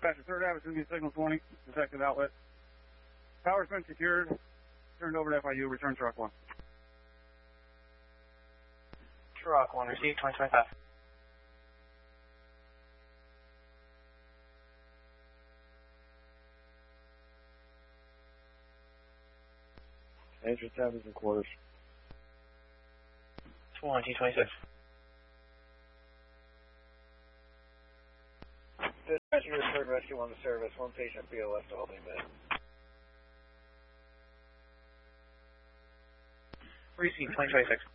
Dispatcher, 3rd Avenue, signal 20, detected outlet. Power's been secured. Turned over to FIU, return truck 1. Truck 1, receive 2025. Entrance happens in quarters. 2026. Dispatcher referred rescue on the service. 1 patient BLS to holding bed. Receive 2026.